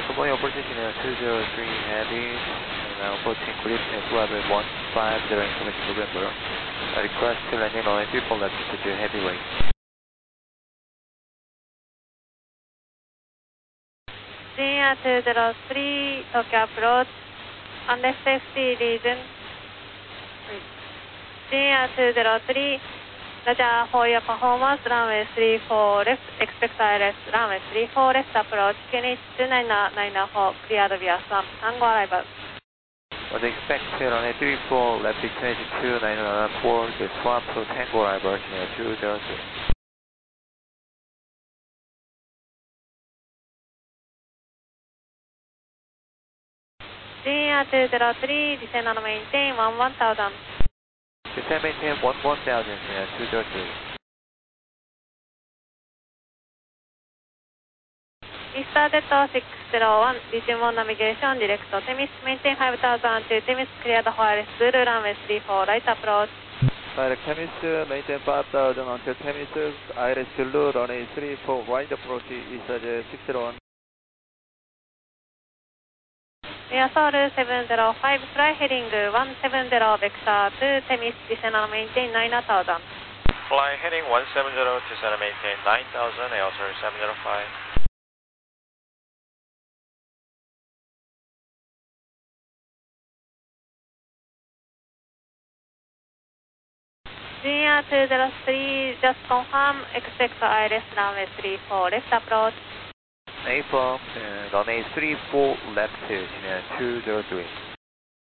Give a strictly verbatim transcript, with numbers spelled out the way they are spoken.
Good morning, opportunity two zero three heavy, now fourteen grip at level one five zero information November. I request to landing on three four left to do heavy wing. Junior two zero three, Tokyo approach, under safety region. Junior two zero three, Roger for your performance, runway three four left, expect I L S, runway three four left approach, Q N H two nine nine four, cleared via swamp, Tango arrival. Was expected on a three four left twenty two nine nine four, the swamp to Tango arrival, near two zero three. Junior two zero three, descend and maintain one one thousand. Descend maintain one one thousand, near two zero three. Easter Delta six zero one, resume on navigation, direct to Temis, maintain five thousand to Temis, clear the wireless Zulu, runway three four, right approach. Direct Temis, maintain five thousand until Temis, I R S Zulu, runway three four, right approach, Easter six zero one. Air Soul seven zero five, fly heading one seven zero, vector to Temis, descend and maintain nine thousand. Fly heading one seven zero, descend and maintain nine thousand, Air Soul seven zero five. Junior two zero three, just confirm, expect I L S runway three four, left approach. A four, runway three four left, near two zero three.